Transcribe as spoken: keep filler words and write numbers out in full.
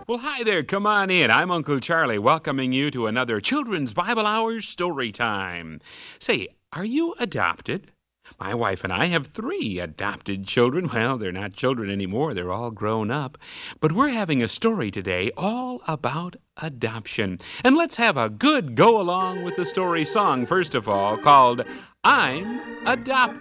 Well, hi there. Come on in. I'm Uncle Charlie, welcoming you to another Children's Bible Hour story time. Say, are you adopted? My wife and I have three adopted children. Well, they're not children anymore. They're all grown up. But we're having a story today all about adoption. And let's have a good go along with the story song, first of all, called I'm Adopted.